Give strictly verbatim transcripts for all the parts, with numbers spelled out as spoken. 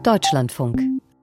Deutschlandfunk.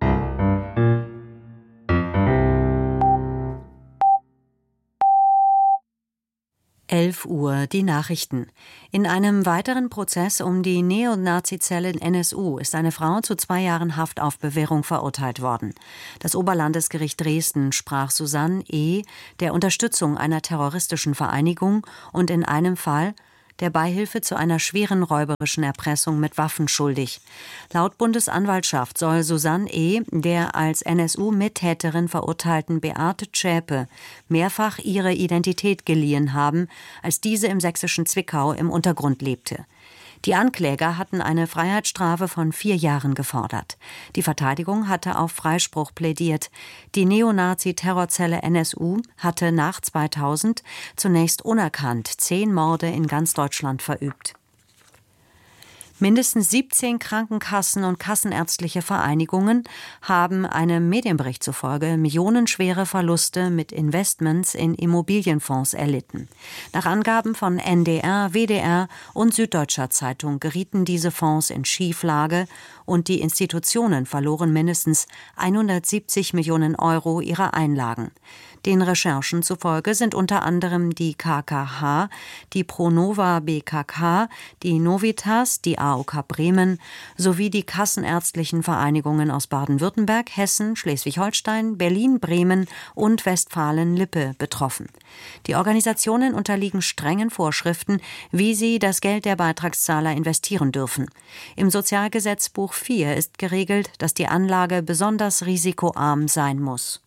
elf Uhr, die Nachrichten. In einem weiteren Prozess um die Neonazi-Zelle in N S U ist eine Frau zu zwei Jahren Haft auf Bewährung verurteilt worden. Das Oberlandesgericht Dresden sprach Susanne E. der Unterstützung einer terroristischen Vereinigung und in einem Fall der Beihilfe zu einer schweren räuberischen Erpressung mit Waffen schuldig. Laut Bundesanwaltschaft soll Susanne E. der als N S U-Mittäterin verurteilten Beate Zschäpe mehrfach ihre Identität geliehen haben, als diese im sächsischen Zwickau im Untergrund lebte. Die Ankläger hatten eine Freiheitsstrafe von vier Jahren gefordert. Die Verteidigung hatte auf Freispruch plädiert. Die Neonazi-Terrorzelle N S U hatte nach zweitausend zunächst unerkannt zehn Morde in ganz Deutschland verübt. Mindestens siebzehn Krankenkassen und kassenärztliche Vereinigungen haben einem Medienbericht zufolge millionenschwere Verluste mit Investments in Immobilienfonds erlitten. Nach Angaben von N D R, W D R und Süddeutscher Zeitung gerieten diese Fonds in Schieflage und die Institutionen verloren mindestens hundertsiebzig Millionen Euro ihrer Einlagen. Den Recherchen zufolge sind unter anderem die K K H, die Pronova B K K, die Novitas, die A O K Bremen sowie die kassenärztlichen Vereinigungen aus Baden-Württemberg, Hessen, Schleswig-Holstein, Berlin, Bremen und Westfalen-Lippe betroffen. Die Organisationen unterliegen strengen Vorschriften, wie sie das Geld der Beitragszahler investieren dürfen. Im Sozialgesetzbuch vier ist geregelt, dass die Anlage besonders risikoarm sein muss.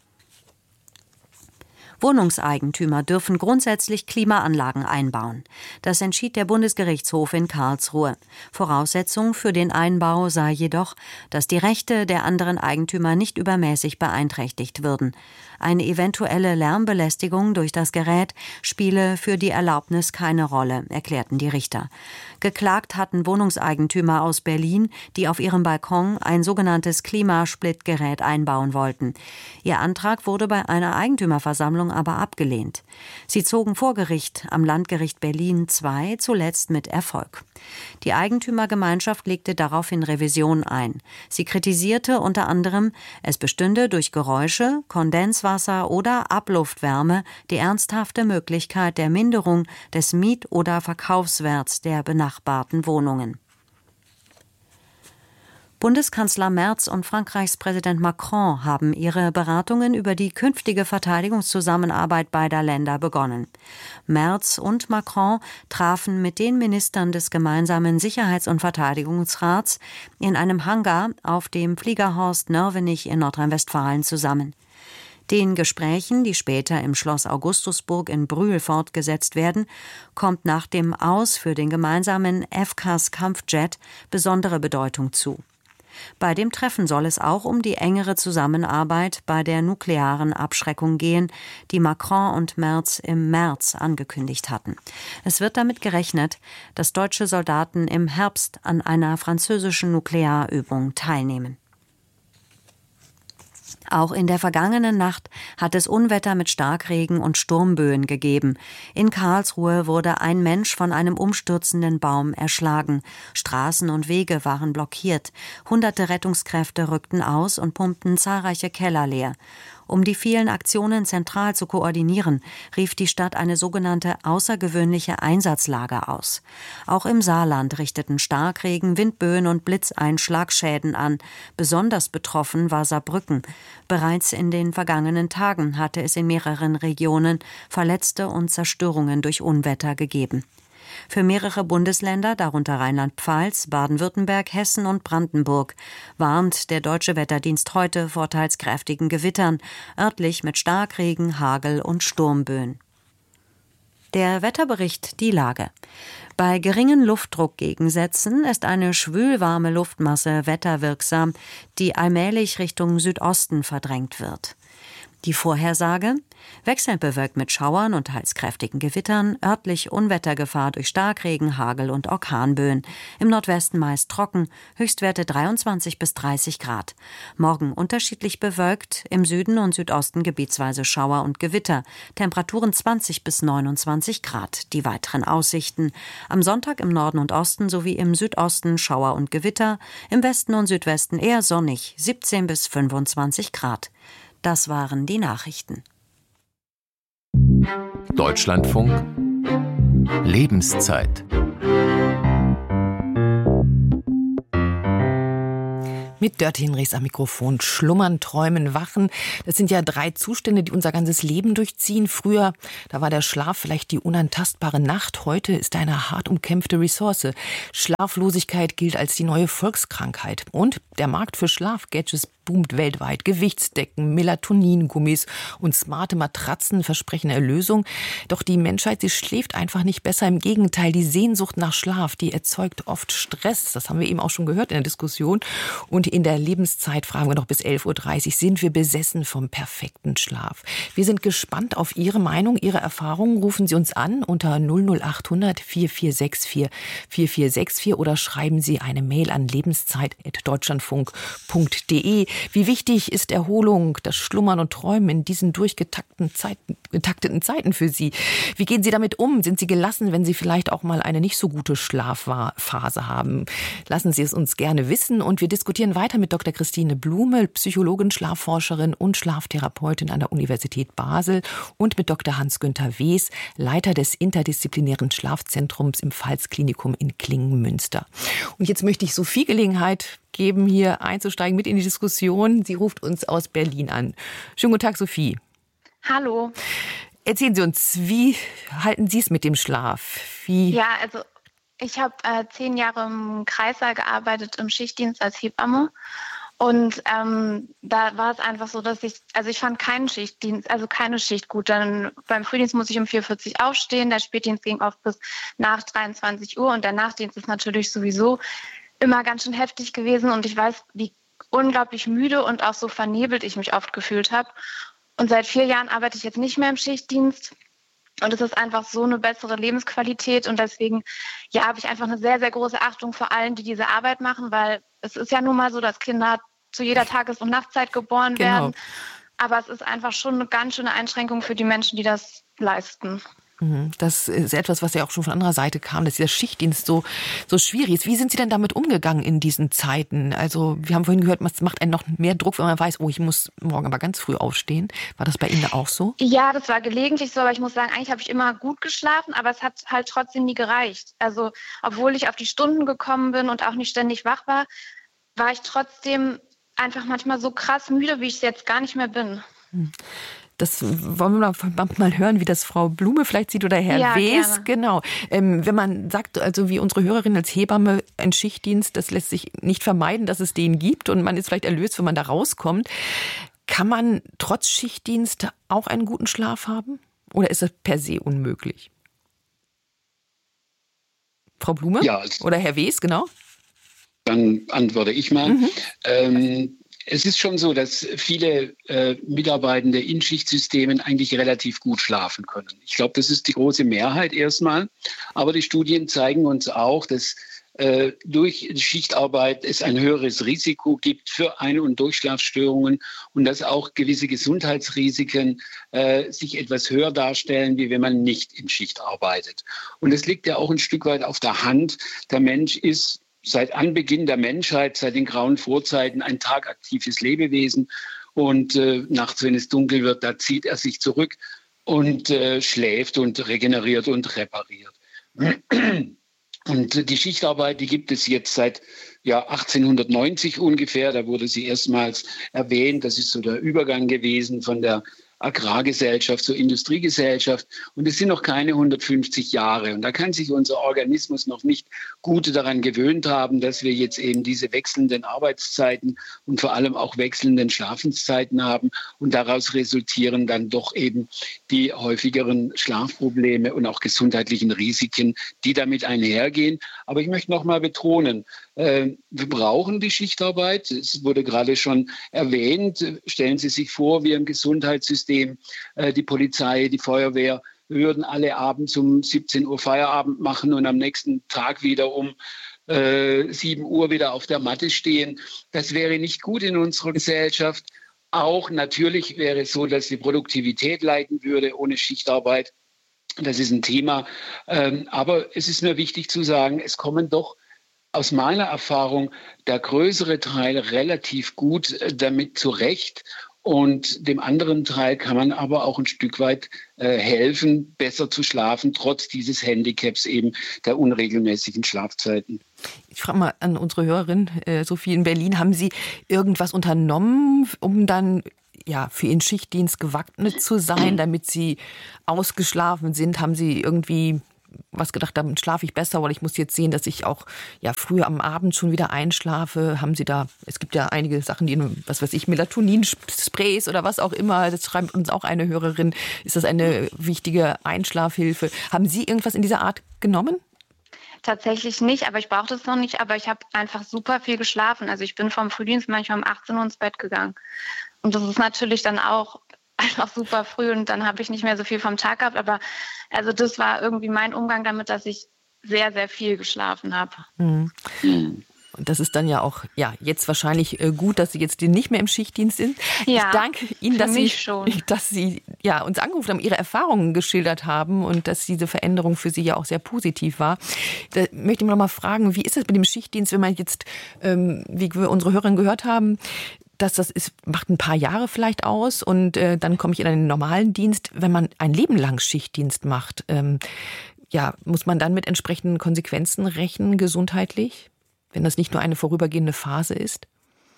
Wohnungseigentümer dürfen grundsätzlich Klimaanlagen einbauen. Das entschied der Bundesgerichtshof in Karlsruhe. Voraussetzung für den Einbau sei jedoch, dass die Rechte der anderen Eigentümer nicht übermäßig beeinträchtigt würden. Eine eventuelle Lärmbelästigung durch das Gerät spiele für die Erlaubnis keine Rolle, erklärten die Richter. Geklagt hatten Wohnungseigentümer aus Berlin, die auf ihrem Balkon ein sogenanntes Klimasplitgerät einbauen wollten. Ihr Antrag wurde bei einer Eigentümerversammlung aber abgelehnt. Sie zogen vor Gericht am Landgericht Berlin zwei, zuletzt mit Erfolg. Die Eigentümergemeinschaft legte daraufhin Revision ein. Sie kritisierte unter anderem, es bestünde durch Geräusche, Kondenswasser oder Abluftwärme die ernsthafte Möglichkeit der Minderung des Miet- oder Verkaufswerts der benachbarten Wohnungen. Bundeskanzler Merz und Frankreichs Präsident Macron haben ihre Beratungen über die künftige Verteidigungszusammenarbeit beider Länder begonnen. Merz und Macron trafen mit den Ministern des gemeinsamen Sicherheits- und Verteidigungsrats in einem Hangar auf dem Fliegerhorst Nörvenich in Nordrhein-Westfalen zusammen. Den Gesprächen, die später im Schloss Augustusburg in Brühl fortgesetzt werden, kommt nach dem Aus für den gemeinsamen F C A S-Kampfjet besondere Bedeutung zu. Bei dem Treffen soll es auch um die engere Zusammenarbeit bei der nuklearen Abschreckung gehen, die Macron und Merz im März angekündigt hatten. Es wird damit gerechnet, dass deutsche Soldaten im Herbst an einer französischen Nuklearübung teilnehmen. Auch in der vergangenen Nacht hat es Unwetter mit Starkregen und Sturmböen gegeben. In Karlsruhe wurde ein Mensch von einem umstürzenden Baum erschlagen. Straßen und Wege waren blockiert. Hunderte Rettungskräfte rückten aus und pumpten zahlreiche Keller leer. Um die vielen Aktionen zentral zu koordinieren, rief die Stadt eine sogenannte außergewöhnliche Einsatzlage aus. Auch im Saarland richteten Starkregen, Windböen und Blitzeinschlag Schäden an. Besonders betroffen war Saarbrücken. Bereits in den vergangenen Tagen hatte es in mehreren Regionen Verletzte und Zerstörungen durch Unwetter gegeben. Für mehrere Bundesländer, darunter Rheinland-Pfalz, Baden-Württemberg, Hessen und Brandenburg, warnt der Deutsche Wetterdienst heute vor teils kräftigen Gewittern, örtlich mit Starkregen, Hagel und Sturmböen. Der Wetterbericht, die Lage. Bei geringen Luftdruckgegensätzen ist eine schwülwarme Luftmasse wetterwirksam, die allmählich Richtung Südosten verdrängt wird. Die Vorhersage: wechselnd bewölkt mit Schauern und teils kräftigen Gewittern, örtlich Unwettergefahr durch Starkregen, Hagel und Orkanböen. Im Nordwesten meist trocken, Höchstwerte dreiundzwanzig bis dreißig Grad. Morgen unterschiedlich bewölkt, im Süden und Südosten gebietsweise Schauer und Gewitter. Temperaturen zwanzig bis neunundzwanzig Grad. Die weiteren Aussichten: am Sonntag im Norden und Osten sowie im Südosten Schauer und Gewitter, im Westen und Südwesten eher sonnig, siebzehn bis fünfundzwanzig Grad. Das waren die Nachrichten. Deutschlandfunk Lebenszeit. Mit Dörte Hinrichs am Mikrofon. Schlummern, träumen, wachen. Das sind ja drei Zustände, die unser ganzes Leben durchziehen. Früher, da war der Schlaf vielleicht die unantastbare Nacht. Heute ist er eine hart umkämpfte Ressource. Schlaflosigkeit gilt als die neue Volkskrankheit. Und der Markt für Schlafgadgets boomt weltweit. Gewichtsdecken, Melatoningummis und smarte Matratzen versprechen Erlösung. Doch die Menschheit, sie schläft einfach nicht besser. Im Gegenteil, die Sehnsucht nach Schlaf, die erzeugt oft Stress. Das haben wir eben auch schon gehört in der Diskussion. Und in der Lebenszeit fragen wir noch bis elf Uhr dreißig, sind wir besessen vom perfekten Schlaf? Wir sind gespannt auf Ihre Meinung, Ihre Erfahrungen. Rufen Sie uns an unter null null acht hundert vier vier sechs vier vier vier sechs vier oder schreiben Sie eine Mail an lebenszeit at deutschlandfunk punkt de. Wie wichtig ist Erholung, das Schlummern und Träumen in diesen durchgetakteten Zeiten, getakteten Zeiten für Sie? Wie gehen Sie damit um? Sind Sie gelassen, wenn Sie vielleicht auch mal eine nicht so gute Schlafphase haben? Lassen Sie es uns gerne wissen. Und wir diskutieren weiter mit Doktor Christine Blume, Psychologin, Schlafforscherin und Schlaftherapeutin an der Universität Basel, und mit Doktor Hans-Günther Wes, Leiter des interdisziplinären Schlafzentrums im Pfalz-Klinikum in Klingen-Münster. Und jetzt möchte ich Sophie Gelegenheit geben, hier einzusteigen mit in die Diskussion. Sie ruft uns aus Berlin an. Schönen guten Tag, Sophie. Hallo. Erzählen Sie uns, wie halten Sie es mit dem Schlaf? Wie Ja, also ich habe äh, zehn Jahre im Kreißsaal gearbeitet, im Schichtdienst als Hebamme. Und ähm, da war es einfach so, dass ich, also ich fand keinen Schichtdienst, also keine Schicht gut. Dann beim Frühdienst muss ich um vier Uhr vierzig aufstehen, der Spätdienst ging oft bis nach dreiundzwanzig Uhr und der Nachtdienst ist natürlich sowieso immer ganz schön heftig gewesen. Und ich weiß, wie unglaublich müde und auch so vernebelt ich mich oft gefühlt habe. Und seit vier Jahren arbeite ich jetzt nicht mehr im Schichtdienst. Und es ist einfach so eine bessere Lebensqualität. Und deswegen, ja, habe ich einfach eine sehr, sehr große Achtung vor allen, die diese Arbeit machen, weil es ist ja nun mal so, dass Kinder zu jeder Tages- und Nachtzeit geboren Genau. werden. Aber es ist einfach schon eine ganz schöne Einschränkung für die Menschen, die das leisten. Das ist etwas, was ja auch schon von anderer Seite kam, dass dieser Schichtdienst so, so schwierig ist. Wie sind Sie denn damit umgegangen in diesen Zeiten? Also wir haben vorhin gehört, es macht einen noch mehr Druck, wenn man weiß, oh, ich muss morgen aber ganz früh aufstehen. War das bei Ihnen auch so? Ja, das war gelegentlich so, aber ich muss sagen, eigentlich habe ich immer gut geschlafen, aber es hat halt trotzdem nie gereicht. Also obwohl ich auf die Stunden gekommen bin und auch nicht ständig wach war, war ich trotzdem einfach manchmal so krass müde, wie ich es jetzt gar nicht mehr bin. Hm. Das wollen wir mal hören, wie das Frau Blume vielleicht sieht oder Herr Ja, Wes. gerne. Genau. Ähm, wenn man sagt, also wie unsere Hörerin als Hebamme, ein Schichtdienst, das lässt sich nicht vermeiden, dass es den gibt und man ist vielleicht erlöst, wenn man da rauskommt. Kann man trotz Schichtdienst auch einen guten Schlaf haben? Oder ist das per se unmöglich? Frau Blume? Ja, also oder Herr Wes, genau. Dann antworte ich mal. Mhm. Ähm, Es ist schon so, dass viele äh, Mitarbeitende in Schichtsystemen eigentlich relativ gut schlafen können. Ich glaube, das ist die große Mehrheit erstmal. Aber die Studien zeigen uns auch, dass äh, durch Schichtarbeit es ein höheres Risiko gibt für Ein- und Durchschlafstörungen und dass auch gewisse Gesundheitsrisiken äh, sich etwas höher darstellen, wie wenn man nicht in Schicht arbeitet. Und das liegt ja auch ein Stück weit auf der Hand. Der Mensch ist seit Anbeginn der Menschheit, seit den grauen Vorzeiten, ein tagaktives Lebewesen. Und äh, nachts, wenn es dunkel wird, da zieht er sich zurück und äh, schläft und regeneriert und repariert. Und die Schichtarbeit, die gibt es jetzt seit ja, achtzehnhundertneunzig ungefähr. Da wurde sie erstmals erwähnt. Das ist so der Übergang gewesen von der Agrargesellschaft zur Industriegesellschaft. Und es sind noch keine hundertfünfzig Jahre. Und da kann sich unser Organismus noch nicht gut daran gewöhnt haben, dass wir jetzt eben diese wechselnden Arbeitszeiten und vor allem auch wechselnden Schlafenszeiten haben. Und daraus resultieren dann doch eben die häufigeren Schlafprobleme und auch gesundheitlichen Risiken, die damit einhergehen. Aber ich möchte noch mal betonen, äh, wir brauchen die Schichtarbeit. Es wurde gerade schon erwähnt. Stellen Sie sich vor, wir im Gesundheitssystem, die Polizei, die Feuerwehr, wir würden alle abends um siebzehn Uhr Feierabend machen und am nächsten Tag wieder um äh, sieben Uhr wieder auf der Matte stehen. Das wäre nicht gut in unserer Gesellschaft. Auch natürlich wäre es so, dass die Produktivität leiden würde ohne Schichtarbeit. Das ist ein Thema. Ähm, aber es ist mir wichtig zu sagen, es kommen doch aus meiner Erfahrung der größere Teil relativ gut äh, damit zurecht. Und dem anderen Teil kann man aber auch ein Stück weit äh, helfen, besser zu schlafen, trotz dieses Handicaps eben der unregelmäßigen Schlafzeiten. Ich frage mal an unsere Hörerin, äh, Sophie in Berlin, haben Sie irgendwas unternommen, um dann ja für Ihren Schichtdienst gewappnet zu sein, damit Sie ausgeschlafen sind? Haben Sie irgendwie was gedacht, damit schlafe ich besser, weil ich muss jetzt sehen, dass ich auch ja früher am Abend schon wieder einschlafe. Haben Sie da, es gibt ja einige Sachen, die, was weiß ich, Melatoninsprays oder was auch immer, das schreibt uns auch eine Hörerin, ist das eine wichtige Einschlafhilfe. Haben Sie irgendwas in dieser Art genommen? Tatsächlich nicht, aber ich brauche das noch nicht, aber ich habe einfach super viel geschlafen. Also ich bin vom Frühdienst manchmal um achtzehn Uhr ins Bett gegangen. Und das ist natürlich dann auch einfach super früh und dann habe ich nicht mehr so viel vom Tag gehabt. Aber also das war irgendwie mein Umgang damit, dass ich sehr, sehr viel geschlafen habe. Mhm. Mhm. Und das ist dann ja auch ja jetzt wahrscheinlich gut, dass Sie jetzt nicht mehr im Schichtdienst sind. Ja, ich danke Ihnen, dass Sie, schon. dass Sie ja, uns angerufen haben, Ihre Erfahrungen geschildert haben und dass diese Veränderung für Sie ja auch sehr positiv war. Da möchte ich noch mal fragen, wie ist es mit dem Schichtdienst, wenn man jetzt, ähm, wie wir unsere Hörerin gehört haben, dass das ist, macht ein paar Jahre vielleicht aus und äh, dann komme ich in einen normalen Dienst. Wenn man ein Leben lang Schichtdienst macht, ähm, ja, muss man dann mit entsprechenden Konsequenzen rechnen, gesundheitlich, wenn das nicht nur eine vorübergehende Phase ist?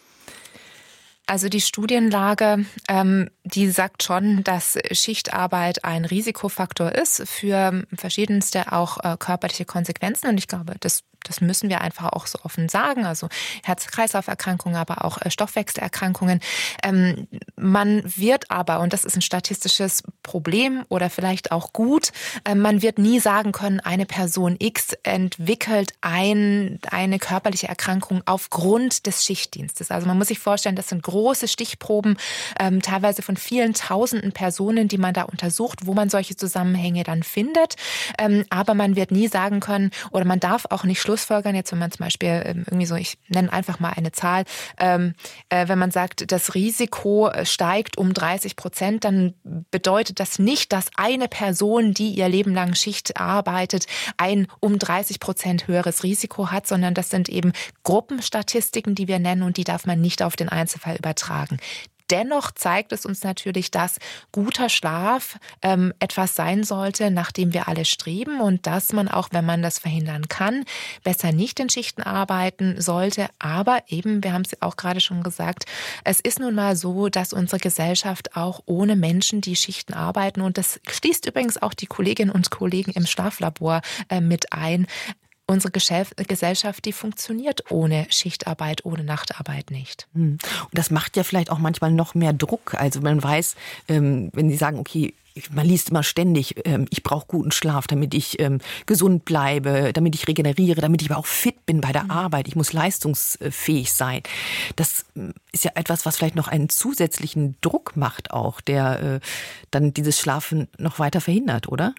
Also die Studienlage, ähm, die sagt schon, dass Schichtarbeit ein Risikofaktor ist für verschiedenste auch äh, körperliche Konsequenzen. Und ich glaube, das Das müssen wir einfach auch so offen sagen. Also Herz-Kreislauf-Erkrankungen, aber auch Stoffwechselerkrankungen. Ähm, man wird aber, und das ist ein statistisches Problem oder vielleicht auch gut, äh, man wird nie sagen können, eine Person X entwickelt ein, eine körperliche Erkrankung aufgrund des Schichtdienstes. Also man muss sich vorstellen, das sind große Stichproben, ähm, teilweise von vielen tausenden Personen, die man da untersucht, wo man solche Zusammenhänge dann findet. Ähm, aber man wird nie sagen können, oder man darf auch nicht Schlussfolgern, jetzt wenn man zum Beispiel irgendwie so, ich nenne einfach mal eine Zahl, ähm, äh, wenn man sagt, das Risiko steigt um dreißig Prozent, dann bedeutet das nicht, dass eine Person, die ihr Leben lang Schicht arbeitet, ein um dreißig Prozent höheres Risiko hat, sondern das sind eben Gruppenstatistiken, die wir nennen und die darf man nicht auf den Einzelfall übertragen. Dennoch zeigt es uns natürlich, dass guter Schlaf ähm, etwas sein sollte, nach dem wir alle streben und dass man auch, wenn man das verhindern kann, besser nicht in Schichten arbeiten sollte. Aber eben, wir haben es auch gerade schon gesagt, es ist nun mal so, dass unsere Gesellschaft auch ohne Menschen, die Schichten arbeiten, und das schließt übrigens auch die Kolleginnen und Kollegen im Schlaflabor äh, mit ein, unsere Gesellschaft, die funktioniert ohne Schichtarbeit, ohne Nachtarbeit nicht. Und das macht ja vielleicht auch manchmal noch mehr Druck. Also man weiß, wenn Sie sagen, okay, man liest immer ständig, ich brauche guten Schlaf, damit ich gesund bleibe, damit ich regeneriere, damit ich aber auch fit bin bei der mhm. Arbeit. Ich muss leistungsfähig sein. Das ist ja etwas, was vielleicht noch einen zusätzlichen Druck macht auch, der dann dieses Schlafen noch weiter verhindert, oder?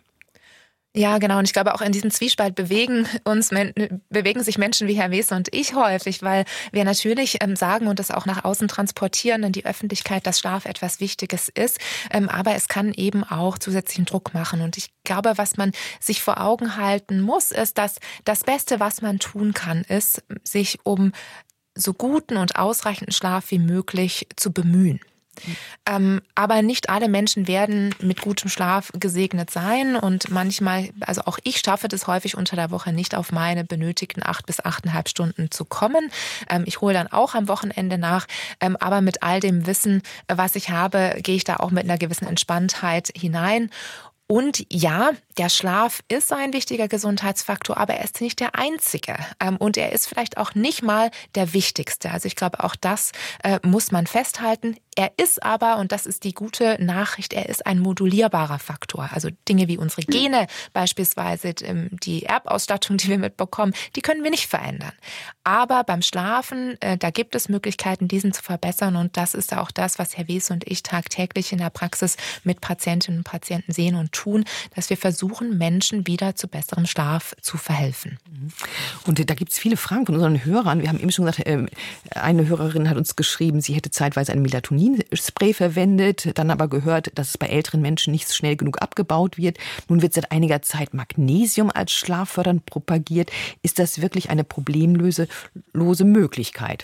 Ja, genau. Und ich glaube, auch in diesem Zwiespalt bewegen uns, bewegen sich Menschen wie Herr Wese und ich häufig, weil wir natürlich ähm, sagen und das auch nach außen transportieren in die Öffentlichkeit, dass Schlaf etwas Wichtiges ist. Ähm, aber es kann eben auch zusätzlichen Druck machen. Und ich glaube, was man sich vor Augen halten muss, ist, dass das Beste, was man tun kann, ist, sich um so guten und ausreichenden Schlaf wie möglich zu bemühen. Ähm, aber nicht alle Menschen werden mit gutem Schlaf gesegnet sein und manchmal, also auch ich schaffe das häufig unter der Woche nicht auf meine benötigten acht bis achteinhalb Stunden zu kommen. Ähm, ich hole dann auch am Wochenende nach, ähm, aber mit all dem Wissen, was ich habe, gehe ich da auch mit einer gewissen Entspanntheit hinein. Und ja, der Schlaf ist ein wichtiger Gesundheitsfaktor, aber er ist nicht der einzige. Und er ist vielleicht auch nicht mal der wichtigste. Also ich glaube, auch das äh, muss man festhalten. Er ist aber, und das ist die gute Nachricht, er ist ein modulierbarer Faktor. Also Dinge wie unsere Gene beispielsweise, die Erbausstattung, die wir mitbekommen, die können wir nicht verändern. Aber beim Schlafen, äh, da gibt es Möglichkeiten, diesen zu verbessern. Und das ist auch das, was Herr Wies und ich tagtäglich in der Praxis mit Patientinnen und Patienten sehen und tun, dass wir versuchen, Menschen wieder zu besserem Schlaf zu verhelfen. Und da gibt es viele Fragen von unseren Hörern. Wir haben eben schon gesagt, eine Hörerin hat uns geschrieben, sie hätte zeitweise ein Melatonin-Spray verwendet, dann aber gehört, dass es bei älteren Menschen nicht schnell genug abgebaut wird. Nun wird seit einiger Zeit Magnesium als schlaffördernd propagiert. Ist das wirklich eine problemlose lose Möglichkeit?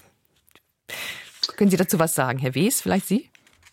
Können Sie dazu was sagen, Herr Wies? Vielleicht Sie?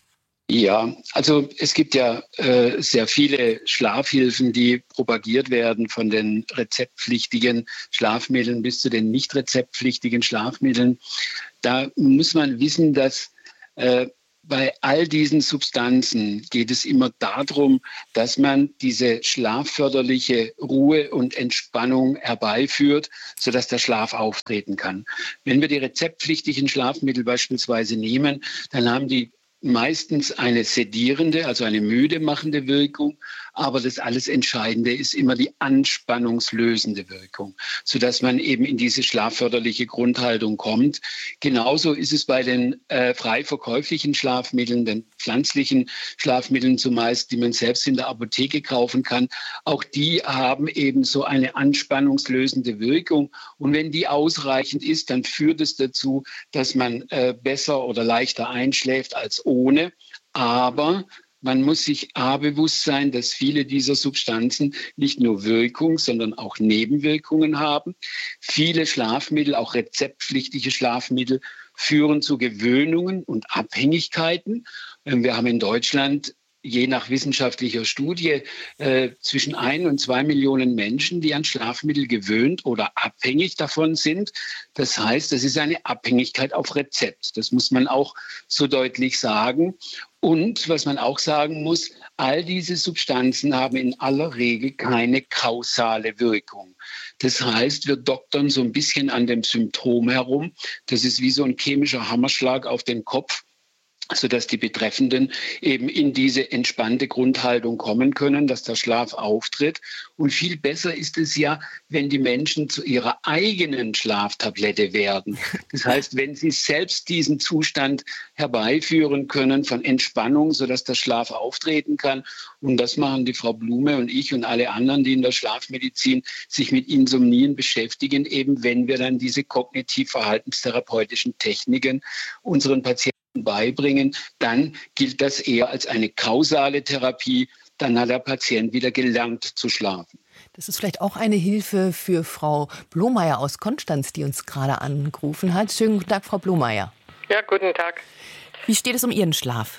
Ja, also es gibt ja äh, sehr viele Schlafhilfen, die propagiert werden, von den rezeptpflichtigen Schlafmitteln bis zu den nicht rezeptpflichtigen Schlafmitteln. Da muss man wissen, dass äh, bei all diesen Substanzen geht es immer darum, dass man diese schlafförderliche Ruhe und Entspannung herbeiführt, sodass der Schlaf auftreten kann. Wenn wir die rezeptpflichtigen Schlafmittel beispielsweise nehmen, dann haben die meistens eine sedierende, also eine müde machende Wirkung. Aber das alles Entscheidende ist immer die anspannungslösende Wirkung, sodass man eben in diese schlafförderliche Grundhaltung kommt. Genauso ist es bei den äh, frei verkäuflichen Schlafmitteln, den pflanzlichen Schlafmitteln zumeist, die man selbst in der Apotheke kaufen kann. Auch die haben eben so eine anspannungslösende Wirkung. Und wenn die ausreichend ist, dann führt es dazu, dass man äh, besser oder leichter einschläft als ohne. Aber man muss sich A bewusst sein, dass viele dieser Substanzen nicht nur Wirkung, sondern auch Nebenwirkungen haben. Viele Schlafmittel, auch rezeptpflichtige Schlafmittel, führen zu Gewöhnungen und Abhängigkeiten. Wir haben in Deutschland je nach wissenschaftlicher Studie äh, zwischen ein und zwei Millionen Menschen, die an Schlafmittel gewöhnt oder abhängig davon sind. Das heißt, das ist eine Abhängigkeit auf Rezept. Das muss man auch so deutlich sagen. Und was man auch sagen muss, all diese Substanzen haben in aller Regel keine kausale Wirkung. Das heißt, wir doktern so ein bisschen an dem Symptom herum. Das ist wie so ein chemischer Hammerschlag auf den Kopf, sodass die Betreffenden eben in diese entspannte Grundhaltung kommen können, dass der Schlaf auftritt. Und viel besser ist es ja, wenn die Menschen zu ihrer eigenen Schlaftablette werden. Das heißt, wenn sie selbst diesen Zustand herbeiführen können von Entspannung, sodass der Schlaf auftreten kann. Und das machen die Frau Blume und ich und alle anderen, die in der Schlafmedizin sich mit Insomnien beschäftigen, eben wenn wir dann diese kognitiv-verhaltenstherapeutischen Techniken unseren Patienten beibringen, dann gilt das eher als eine kausale Therapie. Dann hat der Patient wieder gelernt zu schlafen. Das ist vielleicht auch eine Hilfe für Frau Blomeyer aus Konstanz, die uns gerade angerufen hat. Schönen guten Tag, Frau Blomeyer. Ja, guten Tag. Wie steht es um Ihren Schlaf?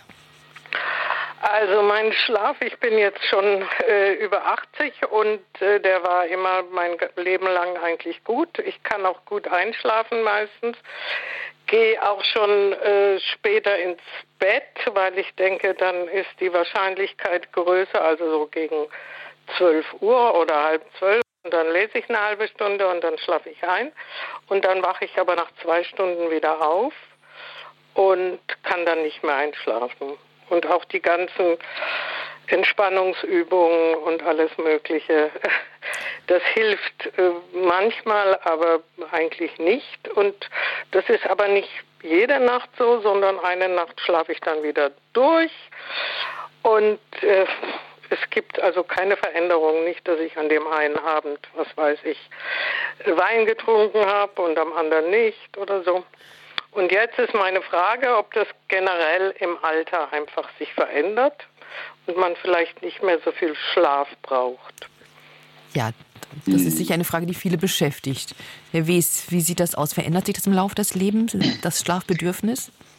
Also mein Schlaf, ich bin jetzt schon äh, über achtzig und äh, der war immer mein Leben lang eigentlich gut. Ich kann auch gut einschlafen meistens. Gehe auch schon äh, später ins Bett, weil ich denke, dann ist die Wahrscheinlichkeit größer, also so gegen zwölf Uhr oder halb zwölf. Und dann lese ich eine halbe Stunde und dann schlafe ich ein. Und dann wache ich aber nach zwei Stunden wieder auf und kann dann nicht mehr einschlafen. Und auch die ganzen Entspannungsübungen und alles Mögliche, das hilft äh, manchmal, aber eigentlich nicht. Und das ist aber nicht jede Nacht so, sondern eine Nacht schlafe ich dann wieder durch. Und äh, es gibt also keine Veränderung, nicht, dass ich an dem einen Abend, was weiß ich, Wein getrunken habe und am anderen nicht oder so. Und jetzt ist meine Frage, ob das generell im Alter einfach sich verändert und man vielleicht nicht mehr so viel Schlaf braucht. Ja, das ist sicher eine Frage, die viele beschäftigt. Herr Wies, wie sieht das aus? Verändert sich das im Laufe des Lebens, das Schlafbedürfnis?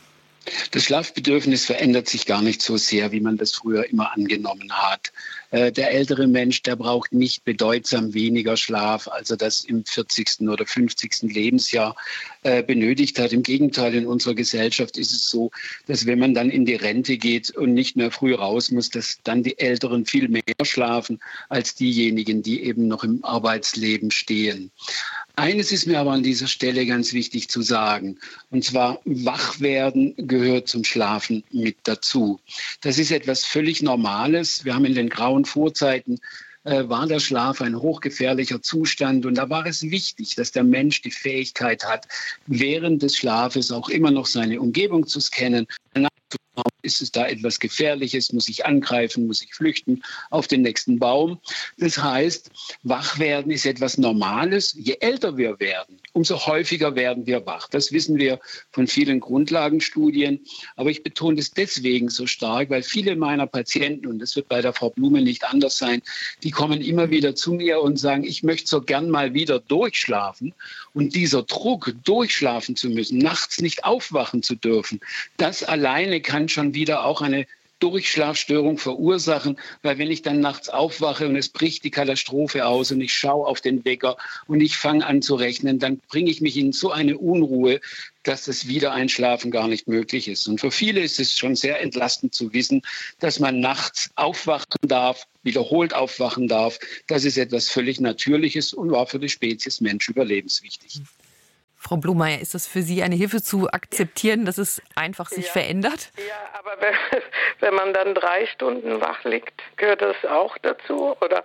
Das Schlafbedürfnis verändert sich gar nicht so sehr, wie man das früher immer angenommen hat. Äh, der ältere Mensch, der braucht nicht bedeutsam weniger Schlaf, als er das im vierzigsten oder fünfzigsten Lebensjahr äh, benötigt hat. Im Gegenteil, in unserer Gesellschaft ist es so, dass wenn man dann in die Rente geht und nicht mehr früh raus muss, dass dann die Älteren viel mehr schlafen als diejenigen, die eben noch im Arbeitsleben stehen. Eines ist mir aber an dieser Stelle ganz wichtig zu sagen, und zwar Wachwerden gehört zum Schlafen mit dazu. Das ist etwas völlig Normales. Wir haben in den grauen Vorzeiten äh, war der Schlaf ein hochgefährlicher Zustand und da war es wichtig, dass der Mensch die Fähigkeit hat, während des Schlafes auch immer noch seine Umgebung zu scannen. Ist es da etwas Gefährliches? Muss ich angreifen? Muss ich flüchten auf den nächsten Baum? Das heißt, Wachwerden ist etwas Normales. Je älter wir werden, umso häufiger werden wir wach. Das wissen wir von vielen Grundlagenstudien. Aber ich betone es deswegen so stark, weil viele meiner Patienten, und das wird bei der Frau Blume nicht anders sein, die kommen immer wieder zu mir und sagen, ich möchte so gern mal wieder durchschlafen. Und dieser Druck, durchschlafen zu müssen, nachts nicht aufwachen zu dürfen, das alleine kann schon wieder auch eine Durchschlafstörung verursachen, weil wenn ich dann nachts aufwache und es bricht die Katastrophe aus und ich schaue auf den Wecker und ich fange an zu rechnen, dann bringe ich mich in so eine Unruhe, dass das Wiedereinschlafen gar nicht möglich ist. Und für viele ist es schon sehr entlastend zu wissen, dass man nachts aufwachen darf, wiederholt aufwachen darf. Das ist etwas völlig Natürliches und war für die Spezies Mensch überlebenswichtig. Frau Blomeyer, ist das für Sie eine Hilfe zu akzeptieren, dass es einfach sich ja. verändert? Ja, aber wenn, wenn man dann drei Stunden wach liegt, gehört das auch dazu, oder?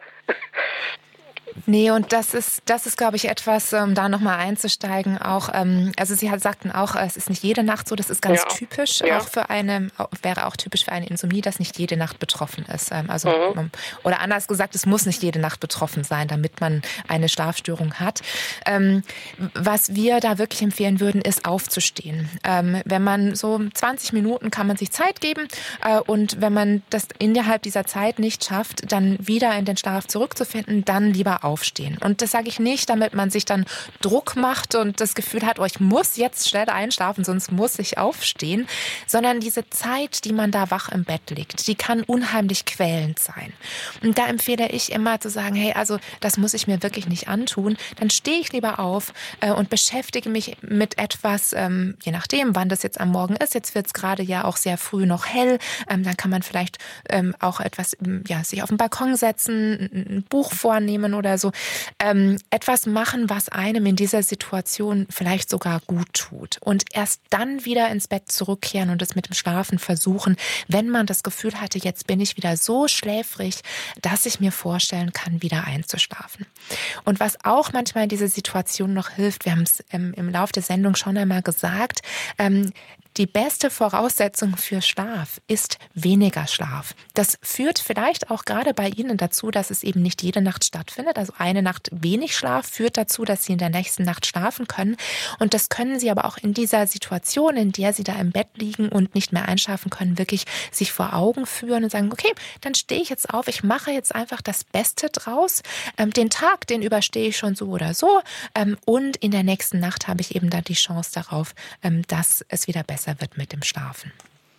Nee, und das ist, das ist, glaube ich, etwas, um da nochmal einzusteigen. Auch, ähm, also Sie sagten auch, es ist nicht jede Nacht so, das ist ganz ja. typisch, ja. auch für eine, wäre auch typisch für eine Insomnie, dass nicht jede Nacht betroffen ist. Ähm, also, mhm. Oder anders gesagt, es muss nicht jede Nacht betroffen sein, damit man eine Schlafstörung hat. Ähm, was wir da wirklich empfehlen würden, ist aufzustehen. Ähm, wenn man so zwanzig Minuten kann man sich Zeit geben äh, und wenn man das innerhalb dieser Zeit nicht schafft, dann wieder in den Schlaf zurückzufinden, dann lieber aufstehen. Und das sage ich nicht, damit man sich dann Druck macht und das Gefühl hat, oh, ich muss jetzt schnell einschlafen, sonst muss ich aufstehen, sondern diese Zeit, die man da wach im Bett liegt, die kann unheimlich quälend sein. Und da empfehle ich immer zu sagen, hey, also das muss ich mir wirklich nicht antun, dann stehe ich lieber auf äh, und beschäftige mich mit etwas, ähm, je nachdem, wann das jetzt am Morgen ist, jetzt wird es gerade ja auch sehr früh noch hell, ähm, dann kann man vielleicht ähm, auch etwas, ja, sich auf den Balkon setzen, ein Buch vornehmen oder so, ähm, etwas machen, was einem in dieser Situation vielleicht sogar gut tut. Und erst dann wieder ins Bett zurückkehren und es mit dem Schlafen versuchen, wenn man das Gefühl hatte, jetzt bin ich wieder so schläfrig, dass ich mir vorstellen kann, wieder einzuschlafen. Und was auch manchmal in dieser Situation noch hilft, wir haben es ähm, im Laufe der Sendung schon einmal gesagt, ähm, die beste Voraussetzung für Schlaf ist weniger Schlaf. Das führt vielleicht auch gerade bei Ihnen dazu, dass es eben nicht jede Nacht stattfindet. Also eine Nacht wenig Schlaf führt dazu, dass Sie in der nächsten Nacht schlafen können. Und das können Sie aber auch in dieser Situation, in der Sie da im Bett liegen und nicht mehr einschlafen können, wirklich sich vor Augen führen und sagen, okay, dann stehe ich jetzt auf, ich mache jetzt einfach das Beste draus. Ähm, den Tag, den überstehe ich schon so oder so. Ähm, und in der nächsten Nacht habe ich eben dann die Chance darauf, ähm, dass es wieder besser wird mit dem Schlafen.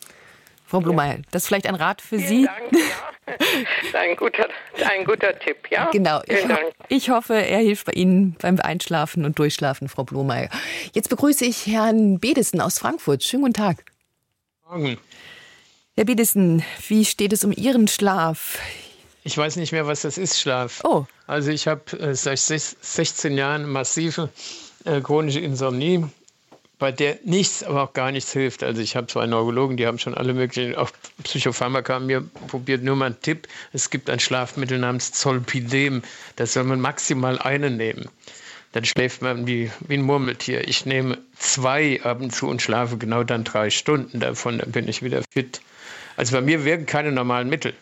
Frau Blomeyer, das ist vielleicht ein Rat für Vielen Sie. Dank, ja. Das ist ein guter, ein guter Tipp, ja. Genau. Ich, ho- ich hoffe, er hilft bei Ihnen beim Einschlafen und Durchschlafen, Frau Blomeyer. Jetzt begrüße ich Herrn Bedesen aus Frankfurt. Schönen guten Tag. Morgen. Herr Bedesen, wie steht es um Ihren Schlaf? Ich weiß nicht mehr, was das ist, Schlaf. Oh. Also ich habe äh, seit sechzehn Jahren massive äh, chronische Insomnie, bei der nichts, aber auch gar nichts hilft. Also ich habe zwei Neurologen, die haben schon alle möglichen, auch Psychopharmaka mir probiert. Nur mal ein Tipp, es gibt ein Schlafmittel namens Zolpidem. Das soll man maximal einen nehmen. Dann schläft man wie, wie ein Murmeltier. Ich nehme zwei ab und zu und schlafe genau dann drei Stunden davon, dann bin ich wieder fit. Also bei mir wirken keine normalen Mittel.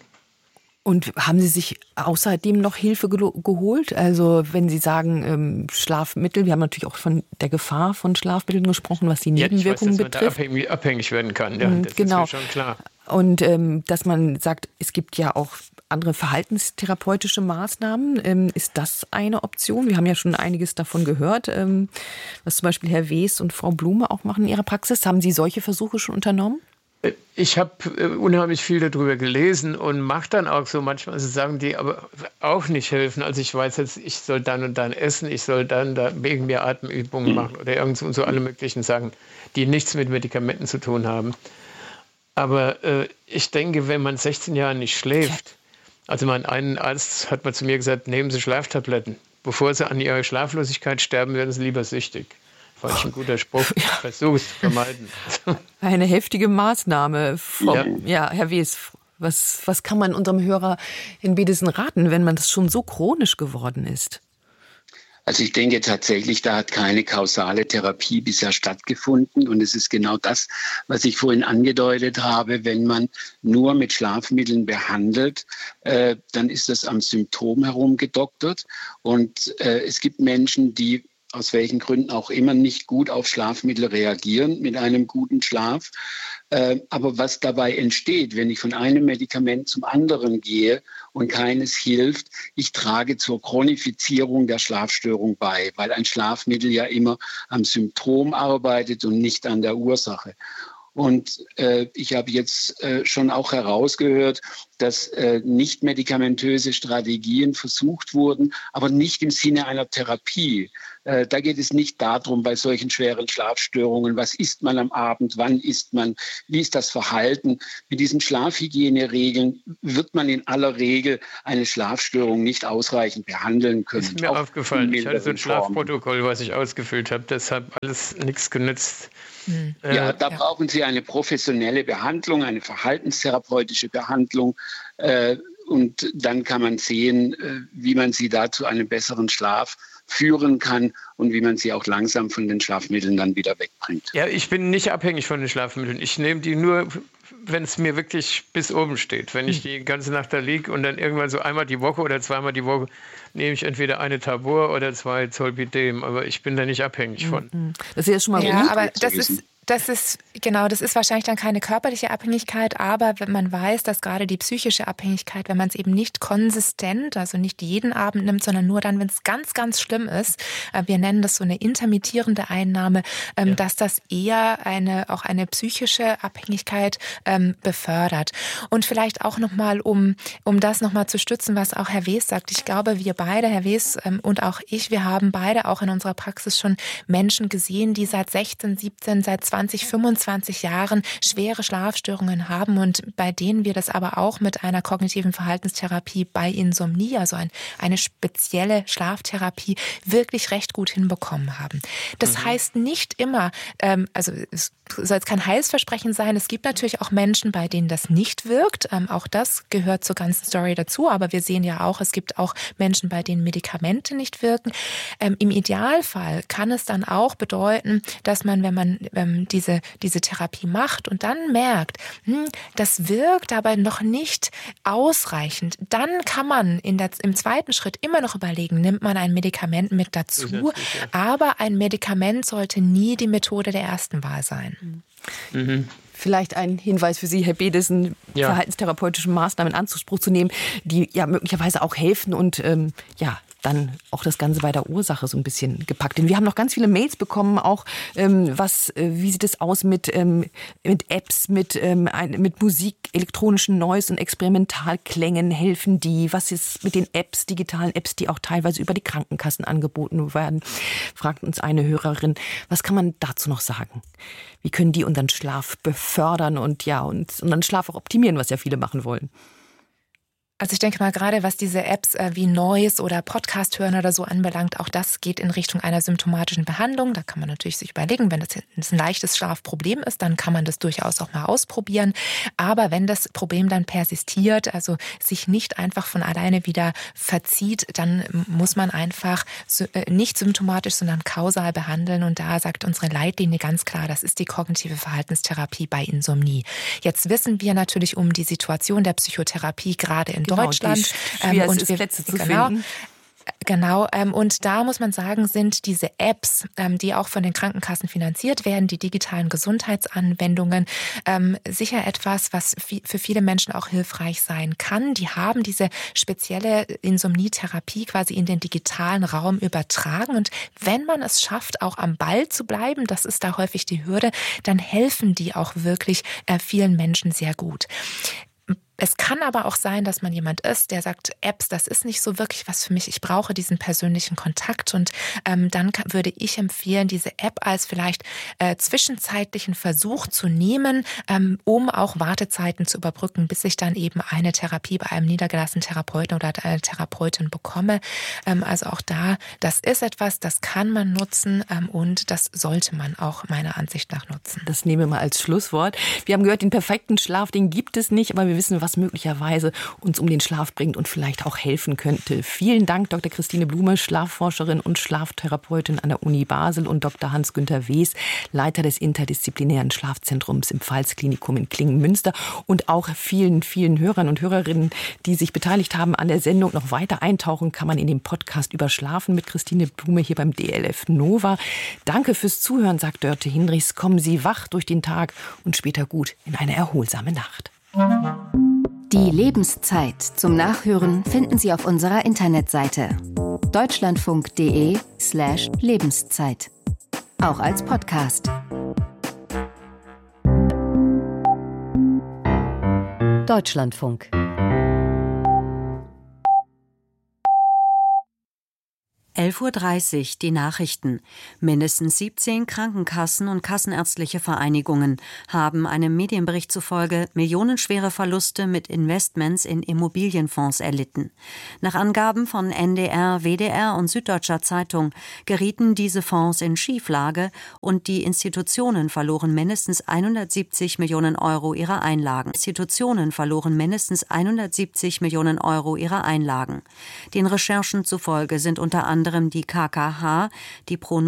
Und haben Sie sich außerdem noch Hilfe gelo- geholt? Also wenn Sie sagen ähm, Schlafmittel, wir haben natürlich auch von der Gefahr von Schlafmitteln gesprochen, was die Nebenwirkungen ja, ich weiß, dass man betrifft. Da abhängig, abhängig werden kann, ja, das genau. ist mir schon klar. Und ähm, dass man sagt, es gibt ja auch andere verhaltenstherapeutische Maßnahmen. Ähm, ist das eine Option? Wir haben ja schon einiges davon gehört, ähm, was zum Beispiel Herr Wes und Frau Blume auch machen in ihrer Praxis. Haben Sie solche Versuche schon unternommen? Ich habe äh, unheimlich viel darüber gelesen und mache dann auch so manchmal also Sachen, die aber auch nicht helfen. Also ich weiß jetzt, ich soll dann und dann essen, ich soll dann da wegen mir Atemübungen machen oder irgend so, so alle möglichen Sachen, die nichts mit Medikamenten zu tun haben. Aber äh, ich denke, wenn man sechzehn Jahre nicht schläft, also mein einen Arzt hat mal zu mir gesagt, nehmen Sie Schlaftabletten. Bevor Sie an Ihrer Schlaflosigkeit sterben, werden Sie lieber süchtig. Fand ich ein guter Spruch. Ich versuche es zu vermeiden. Eine heftige Maßnahme. Frau, ja. Ja. ja, Herr Wes, was, was kann man unserem Hörer in Bedesen raten, wenn man das schon so chronisch geworden ist? Also ich denke tatsächlich, da hat keine kausale Therapie bisher stattgefunden. Und es ist genau das, was ich vorhin angedeutet habe. Wenn man nur mit Schlafmitteln behandelt, äh, dann ist das am Symptom herumgedoktert. Und äh, es gibt Menschen, die aus welchen Gründen auch immer nicht gut auf Schlafmittel reagieren mit einem guten Schlaf. Äh, aber was dabei entsteht, wenn ich von einem Medikament zum anderen gehe und keines hilft, ich trage zur Chronifizierung der Schlafstörung bei, weil ein Schlafmittel ja immer am Symptom arbeitet und nicht an der Ursache. Und äh, ich habe jetzt äh, schon auch herausgehört, dass äh, nicht medikamentöse Strategien versucht wurden, aber nicht im Sinne einer Therapie. Äh, da geht es nicht darum, bei solchen schweren Schlafstörungen, was isst man am Abend, wann isst man, wie ist das Verhalten. Mit diesen Schlafhygieneregeln wird man in aller Regel eine Schlafstörung nicht ausreichend behandeln können. Das ist mir aufgefallen. Ich hatte so ein Schlafprotokoll, was ich ausgefüllt habe. Das hat alles nichts genützt. Hm. Ja, da ja. brauchen Sie eine professionelle Behandlung, eine verhaltenstherapeutische Behandlung. Äh, und dann kann man sehen, äh, wie man sie da zu einem besseren Schlaf führen kann und wie man sie auch langsam von den Schlafmitteln dann wieder wegbringt. Ja, ich bin nicht abhängig von den Schlafmitteln. Ich nehme die nur, wenn es mir wirklich bis oben steht. Wenn ich die ganze Nacht da liege und dann irgendwann so einmal die Woche oder zweimal die Woche nehme ich entweder eine Tabor oder zwei Zolpidem. Aber ich bin da nicht abhängig von. Das ist ja schon mal ja, gut. aber das ist... Das ist, genau, das ist wahrscheinlich dann keine körperliche Abhängigkeit, aber wenn man weiß, dass gerade die psychische Abhängigkeit, wenn man es eben nicht konsistent, also nicht jeden Abend nimmt, sondern nur dann, wenn es ganz, ganz schlimm ist, wir nennen das so eine intermittierende Einnahme, ja. dass das eher eine, auch eine psychische Abhängigkeit ähm, befördert. Und vielleicht auch nochmal, um, um das nochmal zu stützen, was auch Herr Wes sagt. Ich glaube, wir beide, Herr Wes ähm, und auch ich, wir haben beide auch in unserer Praxis schon Menschen gesehen, die seit sechzehn, siebzehn, seit zwanzig, fünfundzwanzig Jahren schwere Schlafstörungen haben und bei denen wir das aber auch mit einer kognitiven Verhaltenstherapie bei Insomnie, also ein, eine spezielle Schlaftherapie, wirklich recht gut hinbekommen haben. Das mhm. heißt nicht immer, ähm, also es soll jetzt kein Heilsversprechen sein, es gibt natürlich auch Menschen, bei denen das nicht wirkt. Ähm, auch das gehört zur ganzen Story dazu, aber wir sehen ja auch, es gibt auch Menschen, bei denen Medikamente nicht wirken. Ähm, im Idealfall kann es dann auch bedeuten, dass man, wenn man ähm, diese, diese Therapie macht und dann merkt, hm, das wirkt aber noch nicht ausreichend, dann kann man in der, im zweiten Schritt immer noch überlegen, nimmt man ein Medikament mit dazu, aber ein Medikament sollte nie die Methode der ersten Wahl sein. Mhm. Vielleicht ein Hinweis für Sie, Herr Bedesen, ja. verhaltenstherapeutische Maßnahmen in Anspruch zu nehmen, die ja möglicherweise auch helfen und ähm, ja, dann auch das Ganze bei der Ursache so ein bisschen gepackt. Denn wir haben noch ganz viele Mails bekommen, auch ähm, was, äh, wie sieht es aus mit, ähm, mit Apps, mit, ähm, ein, mit Musik, elektronischen Noise und Experimentalklängen, helfen die? Was ist mit den Apps, digitalen Apps, die auch teilweise über die Krankenkassen angeboten werden? Fragt uns eine Hörerin. Was kann man dazu noch sagen? Wie können die unseren Schlaf befördern und ja, und unseren Schlaf auch optimieren, was ja viele machen wollen? Also ich denke mal, gerade was diese Apps äh, wie Noise oder Podcast hören oder so anbelangt, auch das geht in Richtung einer symptomatischen Behandlung. Da kann man natürlich sich überlegen, wenn das ein leichtes Schlafproblem ist, dann kann man das durchaus auch mal ausprobieren. Aber wenn das Problem dann persistiert, also sich nicht einfach von alleine wieder verzieht, dann muss man einfach nicht symptomatisch, sondern kausal behandeln. Und da sagt unsere Leitlinie ganz klar, das ist die kognitive Verhaltenstherapie bei Insomnie. Jetzt wissen wir natürlich um die Situation der Psychotherapie gerade in Genau, Deutschland. Wie schwer ähm, und es ist, Plätze zu genau, finden. Genau, ähm, und da muss man sagen, sind diese Apps, ähm, die auch von den Krankenkassen finanziert werden, die digitalen Gesundheitsanwendungen, ähm, sicher etwas, was fi- für viele Menschen auch hilfreich sein kann. Die haben diese spezielle Insomnietherapie quasi in den digitalen Raum übertragen. Und wenn man es schafft, auch am Ball zu bleiben, das ist da häufig die Hürde, dann helfen die auch wirklich äh, vielen Menschen sehr gut. Es kann aber auch sein, dass man jemand ist, der sagt, Apps, das ist nicht so wirklich was für mich. Ich brauche diesen persönlichen Kontakt. Und ähm, dann kann, würde ich empfehlen, diese App als vielleicht äh, zwischenzeitlichen Versuch zu nehmen, ähm, um auch Wartezeiten zu überbrücken, bis ich dann eben eine Therapie bei einem niedergelassenen Therapeuten oder einer Therapeutin bekomme. Ähm, also auch da, das ist etwas, das kann man nutzen ähm, und das sollte man auch meiner Ansicht nach nutzen. Das nehmen wir mal als Schlusswort. Wir haben gehört, den perfekten Schlaf, den gibt es nicht, aber wir wissen, was möglicherweise uns um den Schlaf bringt und vielleicht auch helfen könnte. Vielen Dank, Doktor Christine Blume, Schlafforscherin und Schlaftherapeutin an der Uni Basel, und Doktor Hans-Günther Wes, Leiter des interdisziplinären Schlafzentrums im Pfalz-Klinikum in Klingen-Münster, und auch vielen, vielen Hörern und Hörerinnen, die sich beteiligt haben an der Sendung. Noch weiter eintauchen kann man in den Podcast über Schlafen mit Christine Blume hier beim D L F Nova. Danke fürs Zuhören, sagt Dörte Hinrichs. Kommen Sie wach durch den Tag und später gut in eine erholsame Nacht. Die Lebenszeit zum Nachhören finden Sie auf unserer Internetseite deutschlandfunk.de slash Lebenszeit. Auch als Podcast. Deutschlandfunk. elf Uhr dreißig, die Nachrichten. Mindestens siebzehn Krankenkassen und kassenärztliche Vereinigungen haben einem Medienbericht zufolge millionenschwere Verluste mit Investments in Immobilienfonds erlitten. Nach Angaben von N D R, W D R und Süddeutscher Zeitung gerieten diese Fonds in Schieflage und die Institutionen verloren mindestens hundertsiebzig Millionen Euro ihrer Einlagen. Institutionen verloren mindestens hundertsiebzig Millionen Euro ihrer Einlagen. Den Recherchen zufolge sind unter anderem die K K H, die Pro